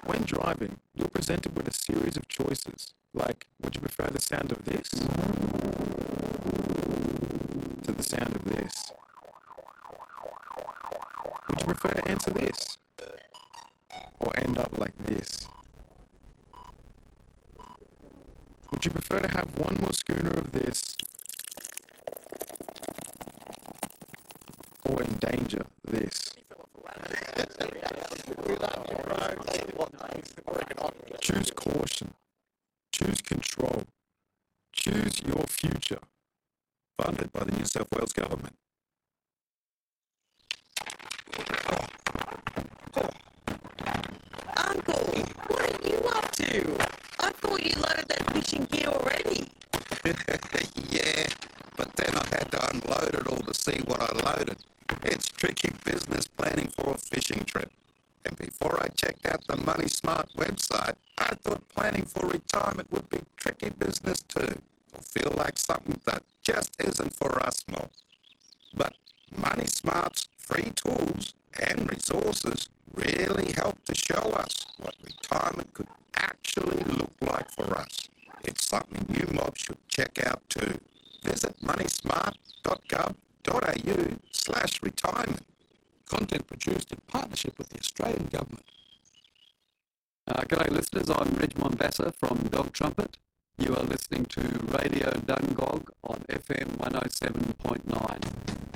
When driving, you're presented with a series of choices, like, would you prefer the sound of this to the sound of this? Would you prefer to answer this or end up like this? Would you prefer to have one more schooner of this or endanger this? Choose caution. Choose control. Choose your future. Funded by the New South Wales Government. Uncle, what are you up to? I thought you loaded that fishing gear already. Yeah, but then I had to unload it all to see what I loaded. It's tricky business planning for a fishing trip. And before I checked out the Money Smart website, I thought planning for retirement would be tricky business too. Or feel like something that just isn't for us more. But Money Smart's free tools and resources really help to show us what retirement could actually look like for us. It's something you mob should check out too. Visit moneysmart.gov.au/retirement. Content produced in partnership with the Australian Government. G'day listeners, I'm Reg Mombassa from Dog Trumpet. You are listening to Radio Dungog on FM 107.9.